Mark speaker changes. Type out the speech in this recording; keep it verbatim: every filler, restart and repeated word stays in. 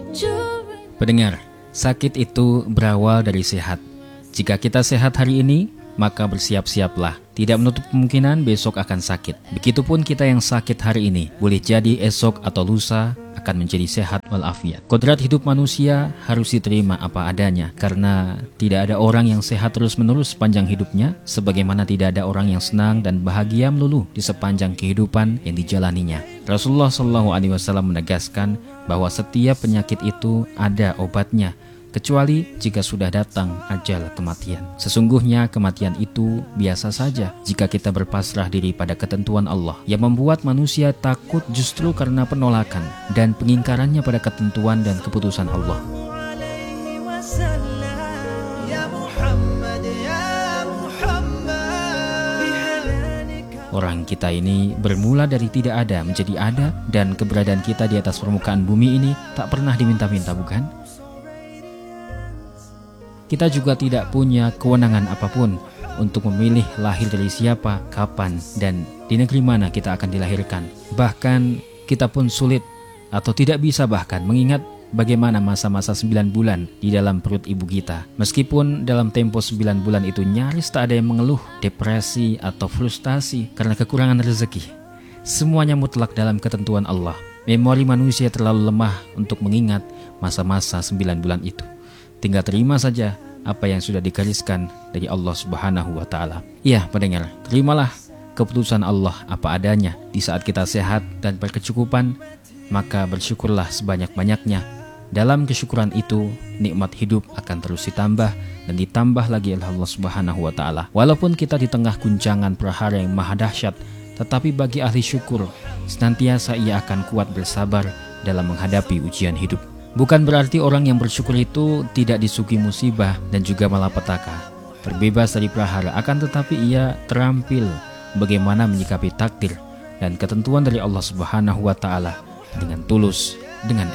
Speaker 1: Pendengar, sakit itu berawal dari sehat. Jika kita sehat hari ini, maka bersiap-siaplah. Tidak menutup kemungkinan besok akan sakit. Begitupun kita yang sakit hari ini, boleh jadi esok atau lusa akan menjadi sehat walafiat. Kodrat hidup manusia harus diterima apa adanya, karena tidak ada orang yang sehat terus-menerus sepanjang hidupnya, sebagaimana tidak ada orang yang senang dan bahagia melulu di sepanjang kehidupan yang dijalaninya. Rasulullah shallallahu alaihi wasallam menegaskan bahwa setiap penyakit itu ada obatnya, kecuali jika sudah datang ajal kematian. Sesungguhnya kematian itu biasa saja jika kita berpasrah diri pada ketentuan Allah. Yang membuat manusia takut justru karena penolakan dan pengingkarannya pada ketentuan dan keputusan Allah. Orang kita ini bermula dari tidak ada menjadi ada, dan keberadaan kita di atas permukaan bumi ini tak pernah diminta-minta, bukan? Kita juga tidak punya kewenangan apapun untuk memilih lahir dari siapa, kapan, dan di negeri mana kita akan dilahirkan. Bahkan kita pun sulit atau tidak bisa bahkan mengingat bagaimana masa-masa sembilan bulan di dalam perut ibu kita. Meskipun dalam tempo sembilan bulan itu nyaris tak ada yang mengeluh, depresi, atau frustasi karena kekurangan rezeki. Semuanya mutlak dalam ketentuan Allah. Memori manusia terlalu lemah untuk mengingat masa-masa sembilan bulan itu. Tinggal terima saja apa yang sudah digariskan dari Allah Subhanahu wa Ta'ala. Iya, pendengar, terimalah keputusan Allah apa adanya. Di saat kita sehat dan berkecukupan, maka bersyukurlah sebanyak-banyaknya. Dalam kesyukuran itu, nikmat hidup akan terus ditambah dan ditambah lagi oleh Allah Subhanahu wa Ta'ala. Walaupun kita di tengah guncangan prahara yang maha dahsyat, tetapi bagi ahli syukur, senantiasa ia akan kuat bersabar dalam menghadapi ujian hidup. Bukan berarti orang yang bersyukur itu tidak disuguhi musibah dan juga malapetaka, terbebas dari prahara, akan tetapi ia terampil bagaimana menyikapi takdir dan ketentuan dari Allah Subhanahu wa Ta'ala dengan tulus, dengan